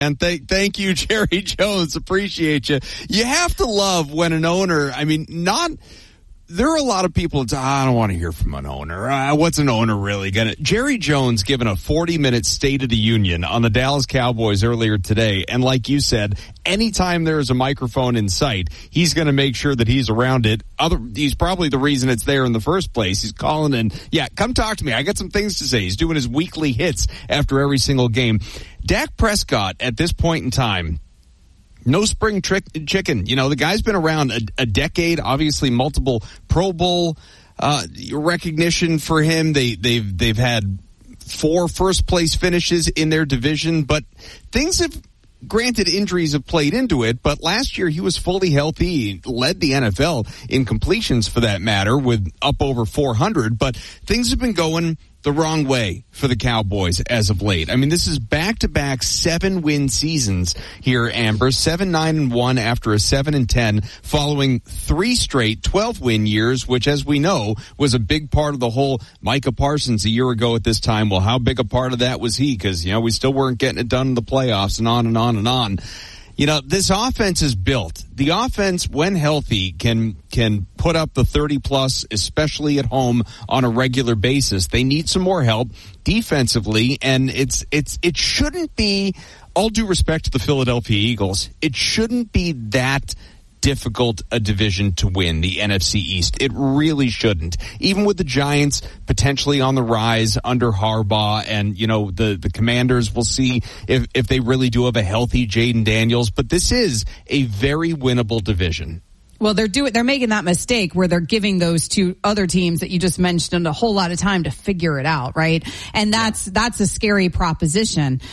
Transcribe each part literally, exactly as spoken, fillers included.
And th- thank you, Jerry Jones. Appreciate you. You have to love when an owner, I mean, not... There are a lot of people that, I don't want to hear from an owner. Uh, what's an owner really going to... Jerry Jones given a forty-minute State of the Union on the Dallas Cowboys earlier today. And like you said, anytime there is a microphone in sight, he's going to make sure that he's around it. Other, he's probably the reason it's there in the first place. He's calling and, yeah, come talk to me. I got some things to say. He's doing his weekly hits after every single game. Dak Prescott, at this point in time, no spring trick chicken. You know, the guy's been around a, a decade, obviously multiple Pro Bowl uh, recognition for him. They, they've, they've had four first place finishes in their division, but things have, granted, injuries have played into it, but last year he was fully healthy. He led the N F L in completions for that matter with up over four hundred, but things have been going the wrong way for the Cowboys as of late. I mean, this is back-to-back seven-win seasons here, Amber. seven nine and one after a seven and ten, following three straight twelve-win years, which, as we know, was a big part of the whole Micah Parsons a year ago at this time. Well, how big a part of that was he? Because, you know, we still weren't getting it done in the playoffs and on and on and on. You know, this offense is built. The offense, when healthy, can can put up the thirty plus, especially at home on a regular basis. They need some more help defensively, and it's it's it shouldn't be, all due respect to the Philadelphia Eagles, it shouldn't be that difficult a division to win, the N F C East. It really shouldn't. Even with the Giants potentially on the rise under Harbaugh, and, you know, the, the Commanders, we'll see if, if they really do have a healthy Jaden Daniels. But this is a very winnable division. Well, they're doing, they're making that mistake where they're giving those two other teams that you just mentioned a whole lot of time to figure it out, right? And that's, that's a scary proposition.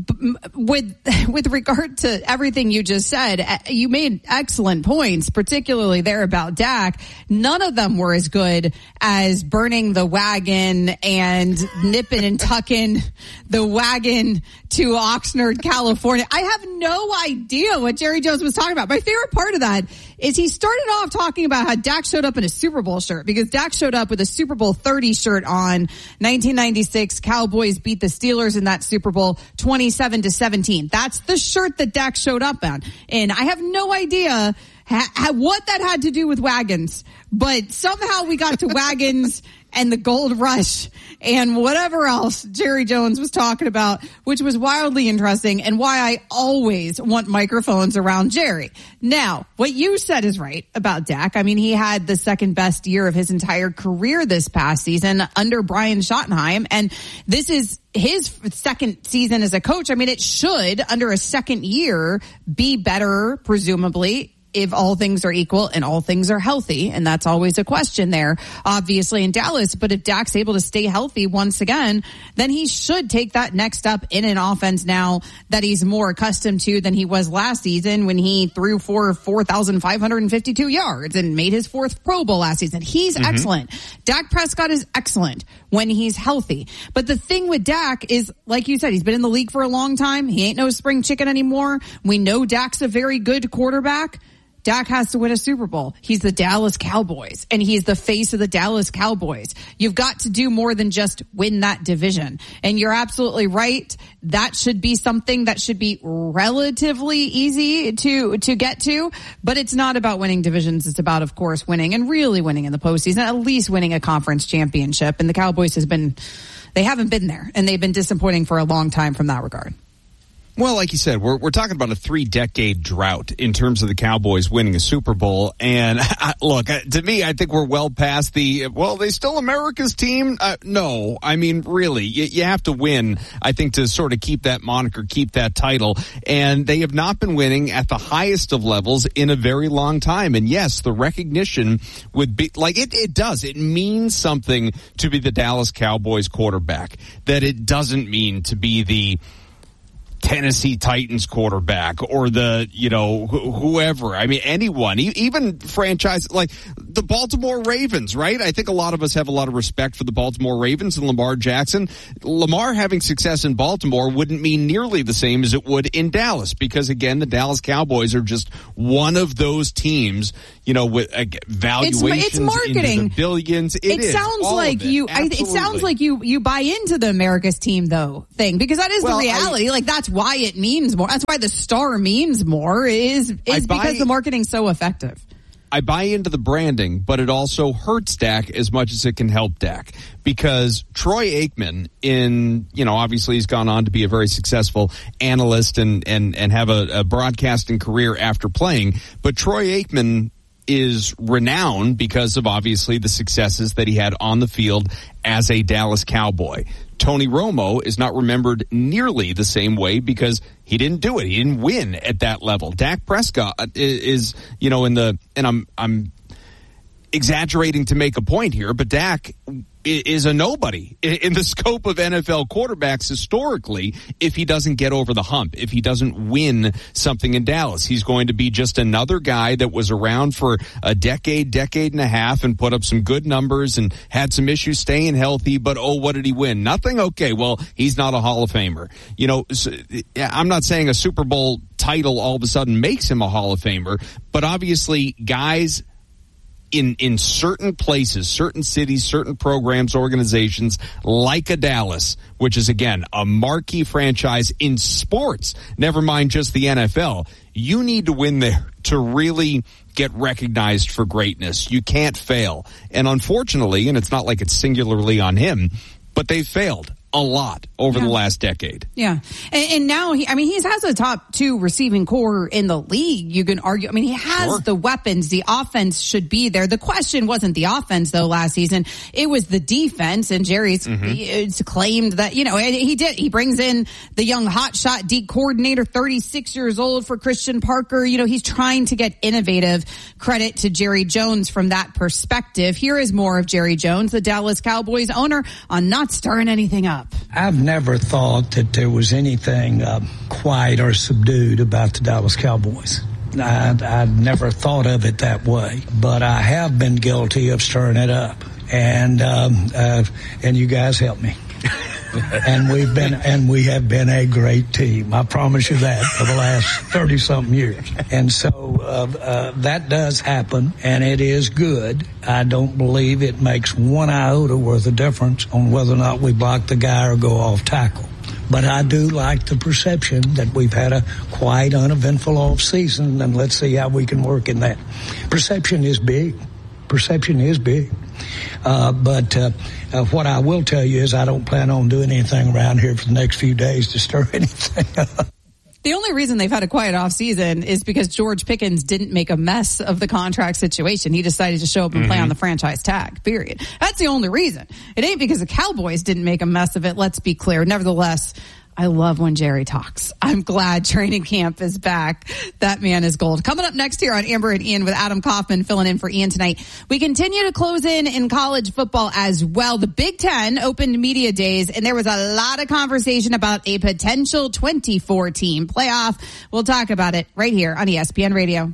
With, with regard to everything you just said, you made excellent points, particularly there about Dak. None of them were as good as burning the wagon and nipping and tucking the wagon to Oxnard, California. I have no idea what Jerry Jones was talking about. My favorite part of that is he started off talking about how Dak showed up in a Super Bowl shirt, because Dak showed up with a Super Bowl thirty shirt on. nineteen ninety-six, Cowboys beat the Steelers in that Super Bowl twenty-seven to seventeen. That's the shirt that Dak showed up on. And I have no idea ha- ha- what that had to do with wagons, but somehow we got to wagons and the gold rush and whatever else Jerry Jones was talking about, which was wildly interesting, and why I always want microphones around Jerry. Now, what you said is right about Dak. I mean, he had the second best year of his entire career this past season under Brian Schottenheim, and this is his second season as a coach. I mean, it should, under a second year, be better, presumably, if all things are equal and all things are healthy. And that's always a question there, obviously, in Dallas. But if Dak's able to stay healthy once again, then he should take that next step in an offense now that he's more accustomed to than he was last season, when he threw for four thousand five hundred fifty-two yards and made his fourth Pro Bowl last season. He's mm-hmm. excellent. Dak Prescott is excellent when he's healthy. But the thing with Dak is, like you said, he's been in the league for a long time. He ain't no spring chicken anymore. We know Dak's a very good quarterback. Dak has to win a Super Bowl. He's the Dallas Cowboys, and he's the face of the Dallas Cowboys. You've got to do more than just win that division. And you're absolutely right. That should be something that should be relatively easy to, to get to. But it's not about winning divisions. It's about, of course, winning, and really winning in the postseason, at least winning a conference championship. And the Cowboys has been, they haven't been there, and they've been disappointing for a long time from that regard. Well, like you said, we're we're talking about a three-decade drought in terms of the Cowboys winning a Super Bowl. And uh, look, to me, I think we're well past the, well, they still America's team? Uh, no. I mean, really, you, you have to win, I think, to sort of keep that moniker, keep that title. And they have not been winning at the highest of levels in a very long time. And yes, the recognition would be, like, it, it does. It means something to be the Dallas Cowboys quarterback, that it doesn't mean to be the Tennessee Titans quarterback or the, you know, wh- whoever. I mean, anyone, e- even franchise, like the Baltimore Ravens, right? I think a lot of us have a lot of respect for the Baltimore Ravens and Lamar Jackson. Lamar having success in Baltimore wouldn't mean nearly the same as it would in Dallas, because again, the Dallas Cowboys are just one of those teams, you know, with uh, valuations it's, it's marketing. into the billions. It, it is, sounds like it. you. I, it sounds like you. You buy into the America's team though thing, because that is well, the reality. I, like that's why it means more. That's why the star means more. Is is buy, because the marketing's so effective. I buy into the branding, but it also hurts Dak as much as it can help Dak, because Troy Aikman, in, you know, obviously he's gone on to be a very successful analyst and, and, and have a, a broadcasting career after playing, but Troy Aikman is renowned because of obviously the successes that he had on the field as a Dallas Cowboy. Tony Romo is not remembered nearly the same way because he didn't do it. He didn't win at that level. Dak Prescott is, is you know, in the, and I'm, I'm exaggerating to make a point here, but Dak is a nobody in the scope of N F L quarterbacks historically if he doesn't get over the hump, if he doesn't win something in Dallas. He's going to be just another guy that was around for a decade, decade and a half and put up some good numbers and had some issues staying healthy, but oh, what did he win? Nothing? Okay, well, he's not a Hall of Famer. You know, I'm not saying a Super Bowl title all of a sudden makes him a Hall of Famer, but obviously guys in in certain places, certain cities, certain programs, organizations like a Dallas, which is, again, a marquee franchise in sports, never mind just the N F L, you need to win there to really get recognized for greatness. You can't fail. And unfortunately, and it's not like it's singularly on him, but they've failed a lot over yeah. the last decade. Yeah. And, and now, he, I mean, he has a top two receiving core in the league. You can argue. I mean, he has sure. the weapons. The offense should be there. The question wasn't the offense, though, last season. It was the defense. And Jerry's mm-hmm. claimed that, you know, he did. He brings in the young hotshot D coordinator, thirty-six years old, for Christian Parker. You know, he's trying to get innovative. Credit to Jerry Jones from that perspective. Here is more of Jerry Jones, the Dallas Cowboys owner, on not stirring anything up. I've never thought that there was anything uh, quiet or subdued about the Dallas Cowboys. I, I never thought of it that way, but I have been guilty of stirring it up, and um, uh, and you guys help me. and we've been and we have been a great team. I promise you that, for the last thirty something years. And so uh, uh, that does happen, and it is good. I don't believe it makes one iota worth of difference on whether or not we block the guy or go off tackle. But I do like the perception that we've had a quiet, uneventful off season, and let's see how we can work in that. Perception is big. Perception is big. Uh, but uh, uh, what I will tell you is I don't plan on doing anything around here for the next few days to stir anything up. The only reason they've had a quiet off season is because George Pickens didn't make a mess of the contract situation. He decided to show up and mm-hmm. play on the franchise tag, period. That's the only reason. It ain't because the Cowboys didn't make a mess of it, let's be clear. Nevertheless, I love when Jerry talks. I'm glad training camp is back. That man is gold. Coming up next here on Amber and Ian with Adam Kaufman filling in for Ian tonight. We continue to close in in college football as well. The Big Ten opened media days, and there was a lot of conversation about a potential twenty-four team playoff. We'll talk about it right here on E S P N Radio.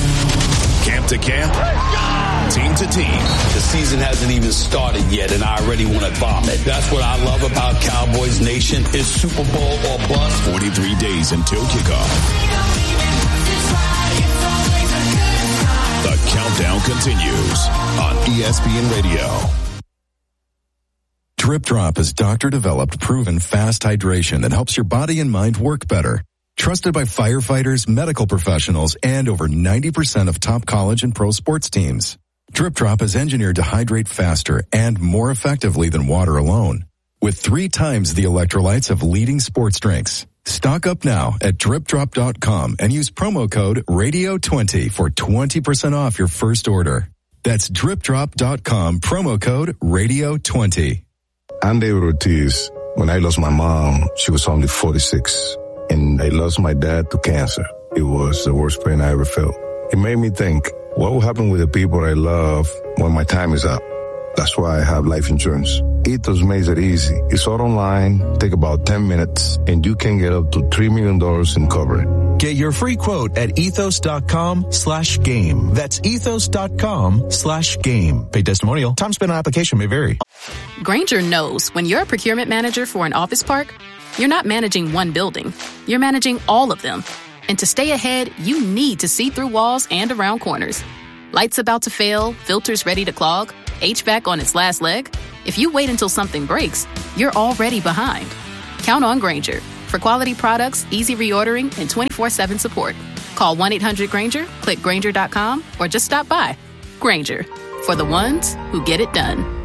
Camp to camp, team to team. The season hasn't even started yet, and I already want to vomit. That's what I love about Cowboys Nation. Is Super Bowl or bust. forty-three days until kickoff. The countdown continues on E S P N Radio. Drip Drop is doctor-developed, proven fast hydration that helps your body and mind work better. Trusted by firefighters, medical professionals, and over ninety percent of top college and pro sports teams. Drip Drop is engineered to hydrate faster and more effectively than water alone, with three times the electrolytes of leading sports drinks. Stock up now at drip drop dot com and use promo code radio twenty for twenty percent off your first order. That's drip drop dot com, promo code radio twenty. I'm David Ortiz. When I lost my mom, she was only forty-six. And I lost my dad to cancer. It was the worst pain I ever felt. It made me think, what will happen with the people I love when my time is up? That's why I have life insurance. Ethos makes it easy. It's all online, take about ten minutes, and you can get up to three million dollars in coverage. Get your free quote at ethos.com slash game. That's ethos.com slash game. Paid testimonial. Time spent on application may vary. Grainger knows when you're a procurement manager for an office park, you're not managing one building. You're managing all of them. And to stay ahead, you need to see through walls and around corners. Lights about to fail, filters ready to clog, H V A C on its last leg. If you wait until something breaks, you're already behind. Count on Grainger for quality products, easy reordering, and twenty-four seven support. Call one eight hundred Grainger, click Grainger dot com, or just stop by. Grainger, for the ones who get it done.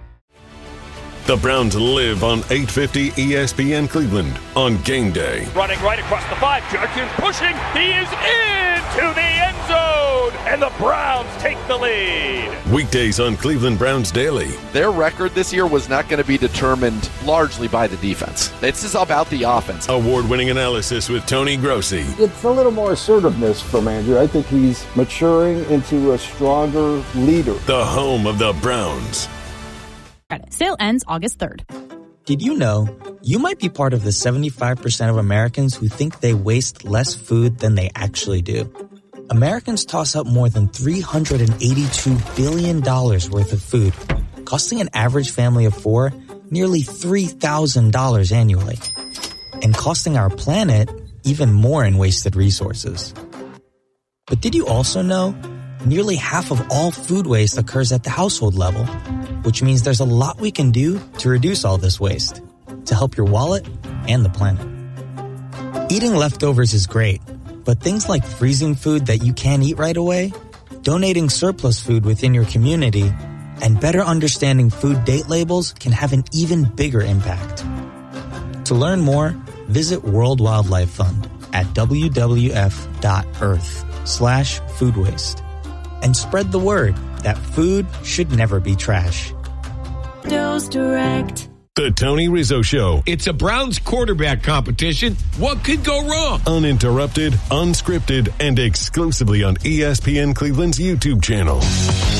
The Browns live on eight fifty E S P N Cleveland on game day. Running right across the five. Judkins pushing. He is into the end zone. And the Browns take the lead. Weekdays on Cleveland Browns Daily. Their record this year was not going to be determined largely by the defense. This is about the offense. Award-winning analysis with Tony Grossi. It's a little more assertiveness from Andrew. I think he's maturing into a stronger leader. The home of the Browns. Sale ends August third. Did you know you might be part of the seventy-five percent of Americans who think they waste less food than they actually do? Americans toss up more than three hundred eighty-two billion dollars worth of food, costing an average family of four nearly three thousand dollars annually, and costing our planet even more in wasted resources. But did you also know nearly half of all food waste occurs at the household level, which means there's a lot we can do to reduce all this waste, to help your wallet and the planet. Eating leftovers is great, but things like freezing food that you can't eat right away, donating surplus food within your community, and better understanding food date labels can have an even bigger impact. To learn more, visit World Wildlife Fund at w w f dot earth slash food waste. And spread the word that food should never be trash. Dose Direct. The Tony Rizzo Show. It's a Browns quarterback competition. What could go wrong? Uninterrupted, unscripted, and exclusively on E S P N Cleveland's YouTube channel.